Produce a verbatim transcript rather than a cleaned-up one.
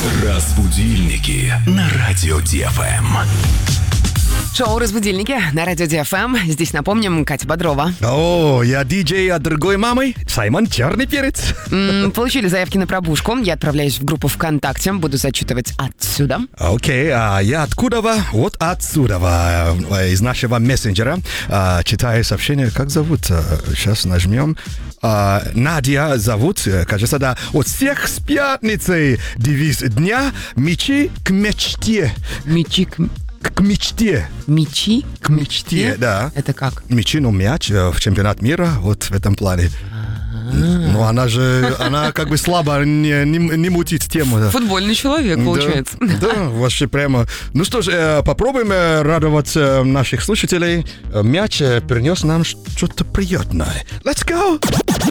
Разбудильники на радио Ди Эф Эм. Шоу «Разбудильники» на радио Ди Эф Эм. Здесь, напомним, Катя Бодрова. О, я диджей от другой мамы, Саймон Черный Перец. М, Получили заявки на пробужку. Я отправляюсь в группу ВКонтакте. Буду зачитывать отсюда. Окей, а я откуда? Вот отсюда, из нашего мессенджера. А, читаю сообщение, как зовут? Сейчас нажмем. А, Надя зовут, кажется, да. Вот всех с пятницей. Девиз дня: мечи к мечте. Мечи к... К мечте. Мечи К мечте, да. Это как? Мечи, ну, мяч в чемпионат мира, вот в этом плане. Ну, она же, она как бы слабо не, не, не мутит тему. Футбольный человек, получается. Да, да, вообще прямо. Ну что ж, э, попробуем э, радовать э, наших слушателей. Мяч э, принес нам что-то приятное. Let's go!